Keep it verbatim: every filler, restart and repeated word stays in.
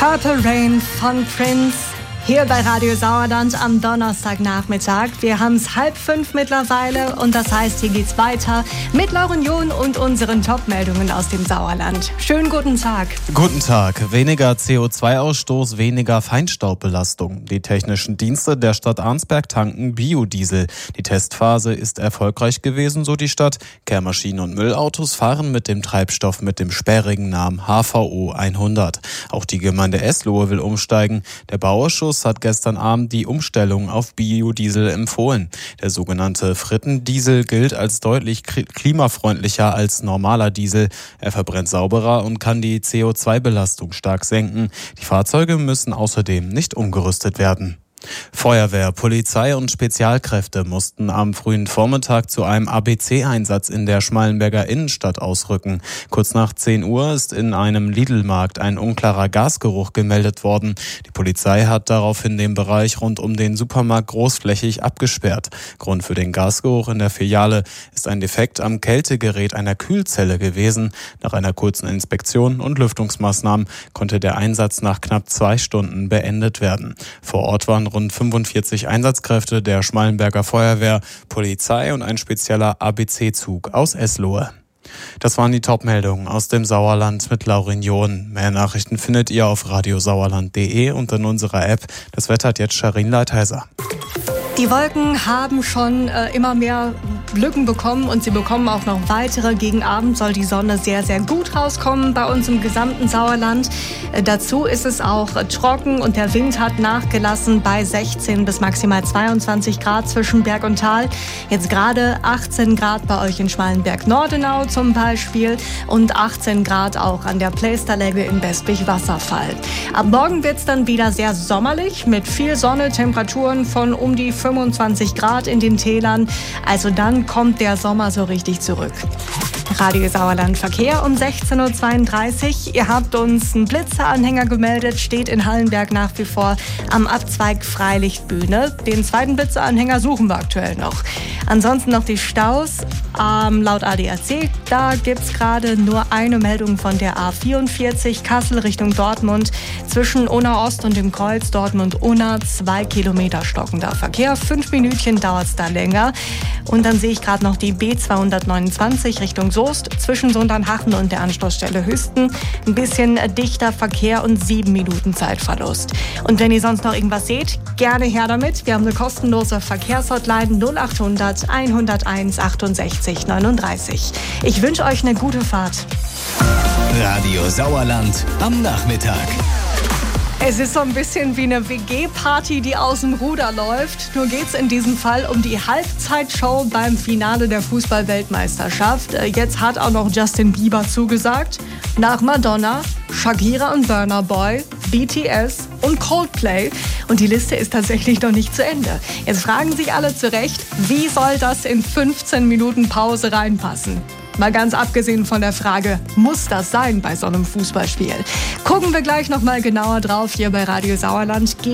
Purple Rain von Prince. Hier bei Radio Sauerland am Donnerstagnachmittag. Wir haben es halb fünf mittlerweile und das heißt, hier geht's weiter mit Lauren John und unseren Top-Meldungen aus dem Sauerland. Schönen guten Tag. Guten Tag. Weniger C O zwei Ausstoß, weniger Feinstaubbelastung. Die technischen Dienste der Stadt Arnsberg tanken Biodiesel. Die Testphase ist erfolgreich gewesen, so die Stadt. Kehrmaschinen und Müllautos fahren mit dem Treibstoff mit dem sperrigen Namen H V O hundert. Auch die Gemeinde Eslohe will umsteigen. Der Bauausschuss hat gestern Abend die Umstellung auf Biodiesel empfohlen. Der sogenannte Frittendiesel gilt als deutlich klimafreundlicher als normaler Diesel. Er verbrennt sauberer und kann die C O zwei Belastung stark senken. Die Fahrzeuge müssen außerdem nicht umgerüstet werden. Feuerwehr, Polizei und Spezialkräfte mussten am frühen Vormittag zu einem A B C-Einsatz in der Schmallenberger Innenstadt ausrücken. Kurz nach zehn Uhr ist in einem Lidl-Markt ein unklarer Gasgeruch gemeldet worden. Die Polizei hat daraufhin den Bereich rund um den Supermarkt großflächig abgesperrt. Grund für den Gasgeruch in der Filiale ist ein Defekt am Kältegerät einer Kühlzelle gewesen. Nach einer kurzen Inspektion und Lüftungsmaßnahmen konnte der Einsatz nach knapp zwei Stunden beendet werden. Vor Ort waren rund fünfundvierzig Einsatzkräfte der Schmallenberger Feuerwehr, Polizei und ein spezieller A B C-Zug aus Eslohe. Das waren die Top-Meldungen aus dem Sauerland mit Lauren John. Mehr Nachrichten findet ihr auf radiosauerland punkt de und in unserer App. Das Wetter hat jetzt Sharin Leitheiser. Die Wolken haben schon äh, immer mehr Lücken bekommen und sie bekommen auch noch weitere. Gegen Abend soll die Sonne sehr, sehr gut rauskommen bei uns im gesamten Sauerland. Äh, dazu ist es auch äh, trocken und der Wind hat nachgelassen bei sechzehn bis maximal zweiundzwanzig Grad zwischen Berg und Tal. Jetzt gerade achtzehn Grad bei euch in Schmallenberg-Nordenau zum Beispiel und achtzehn Grad auch an der Pleisterlegge in Westwig-Wasserfall. Ab morgen wird es dann wieder sehr sommerlich mit viel Sonne, Temperaturen von um die fünfundzwanzig Grad in den Tälern. Also dann kommt der Sommer so richtig zurück. Radio Sauerland Verkehr um sechzehn Uhr zweiunddreißig. Ihr habt uns einen Blitzeranhänger gemeldet, steht in Hallenberg nach wie vor am Abzweig Freilichtbühne. Den zweiten Blitzeranhänger suchen wir aktuell noch. Ansonsten noch die Staus. Ähm, laut A D A C, da gibt es gerade nur eine Meldung von der A vierundvierzig Kassel Richtung Dortmund. Zwischen Unna Ost und dem Kreuz Dortmund-Unna zwei Kilometer stockender Verkehr. Fünf Minütchen dauert es da länger. Und dann sehe ich gerade noch die B zweihundertneunundzwanzig Richtung Soest zwischen Sundernhachen und der Anschlussstelle Hüsten. Ein bisschen dichter Verkehr und sieben Minuten Zeitverlust. Und wenn ihr sonst noch irgendwas seht, gerne her damit. Wir haben eine kostenlose Verkehrshotline null achthundert hunderteins achtundsechzig neununddreißig. Ich wünsche euch eine gute Fahrt. Radio Sauerland am Nachmittag. Es ist so ein bisschen wie eine W G-Party, die aus dem Ruder läuft. Nur geht's in diesem Fall um die Halbzeitshow beim Finale der Fußball-Weltmeisterschaft. Jetzt hat auch noch Justin Bieber zugesagt. Nach Madonna, Shakira und Burna Boy, B T S und Coldplay. Und die Liste ist tatsächlich noch nicht zu Ende. Jetzt fragen sich alle zu Recht, wie soll das in fünfzehn Minuten Pause reinpassen? Mal ganz abgesehen von der Frage, muss das sein bei so einem Fußballspiel? Gucken wir gleich noch mal genauer drauf hier bei Radio Sauerland.